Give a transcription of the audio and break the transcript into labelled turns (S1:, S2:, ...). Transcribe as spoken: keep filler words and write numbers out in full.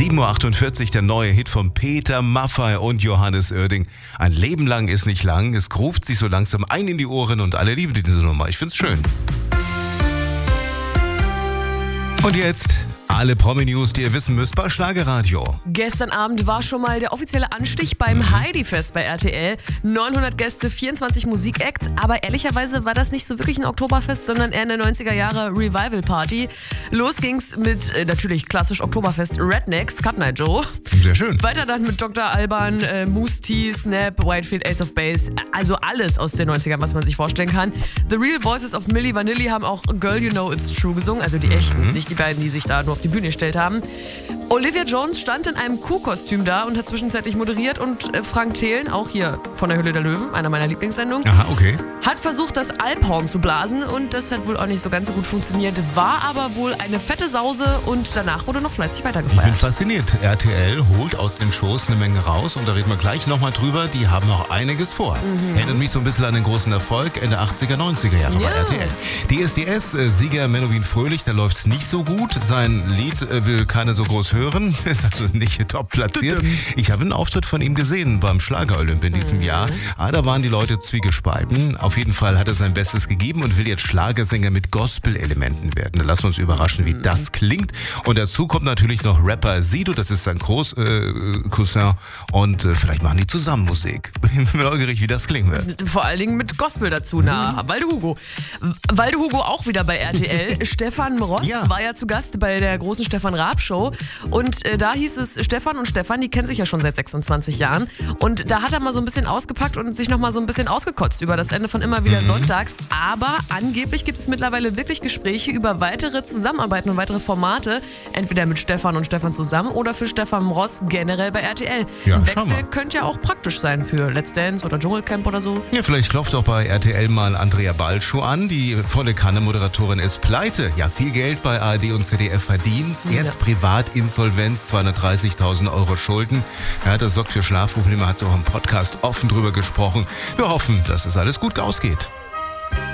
S1: sieben Uhr achtundvierzig, der neue Hit von Peter Maffay und Johannes Oerding. Ein Leben lang ist nicht lang, es ruft sich so langsam ein in die Ohren und alle lieben diese Nummer. Ich find's schön. Und jetzt alle Promi-News, die ihr wissen müsst bei Schlagerradio.
S2: Gestern Abend war schon mal der offizielle Anstich beim mhm. Heidi-Fest bei R T L. neunhundert Gäste, vierundzwanzig Musikacts. Aber ehrlicherweise war das nicht so wirklich ein Oktoberfest, sondern eher eine neunziger Jahre Revival-Party. Los ging's mit äh, natürlich klassisch Oktoberfest Rednecks, Cut Night Joe.
S1: Sehr schön.
S2: Weiter dann mit Doktor Alban, äh, Moose T, Snap, Whitefield, Ace of Base. Also alles aus den neunzigern, was man sich vorstellen kann. The Real Voices of Milli Vanilli haben auch Girl You Know It's True gesungen. Also die echten, mhm. nicht die beiden, die sich da nur auf die Bühne gestellt haben. Olivia Jones stand in einem Kuhkostüm da und hat zwischenzeitlich moderiert und äh, Frank Thelen, auch hier von der Höhle der Löwen, einer meiner Lieblingssendungen,
S1: Aha, okay.
S2: hat versucht, das Alphorn zu blasen und das hat wohl auch nicht so ganz so gut funktioniert, war aber wohl eine fette Sause und danach wurde noch fleißig weitergefeiert.
S1: Ich bin fasziniert. R T L holt aus den Shows eine Menge raus und da reden wir gleich nochmal drüber. Die haben noch einiges vor. Mhm. Erinnert mich so ein bisschen an den großen Erfolg Ende achtziger, neunziger Jahre
S2: ja.
S1: bei R T L. Die S D S-Sieger Menowin Fröhlich, da läuft es nicht so gut. Sein Lied äh, will keiner so groß hören, ist also nicht top platziert. Ich habe einen Auftritt von ihm gesehen beim Schlager-Olymp in diesem mhm. Jahr. Ah, da waren die Leute zwiegespalten. Auf jeden Fall hat er sein Bestes gegeben und will jetzt Schlagersänger mit Gospel-Elementen werden. Lass uns überraschen, wie das klingt. Und dazu kommt natürlich noch Rapper Sido, das ist sein Groß, äh, Cousin. Und äh, vielleicht machen die zusammen Musik. Bin neugierig, wie das klingen wird.
S2: Vor allen Dingen mit Gospel dazu. Na, mhm. Walde Hugo. Walde Hugo auch wieder bei R T L. Stefan Ross ja. war ja zu Gast bei der großen Stefan Raab Show. Und äh, da hieß es, Stefan und Stefan, die kennen sich ja schon seit sechsundzwanzig Jahren. Und da hat er mal so ein bisschen ausgepackt und sich noch mal so ein bisschen ausgekotzt über das Ende von Immer wieder mhm. sonntags. Aber angeblich gibt es mittlerweile wirklich Gespräche über weitere Zusammenarbeiten und weitere Formate. Entweder mit Stefan und Stefan zusammen oder für Stefan Ross generell bei R T L.
S1: Ja,
S2: ein Wechsel könnte ja auch praktisch sein für Let's Dance oder Dschungelcamp oder so.
S1: Ja, vielleicht klopft auch bei R T L mal Andrea Balschuh an. Die volle Kanne-Moderatorin ist pleite. Ja, viel Geld bei A R D und Z D F verdient. Jetzt ja. Privatinsolvenz, zweihundertdreißigtausend Euro Schulden. Ja, das sorgt für Schlafprobleme, hat sie auch im Podcast offen drüber gesprochen. Wir hoffen, dass es alles gut ausgeht.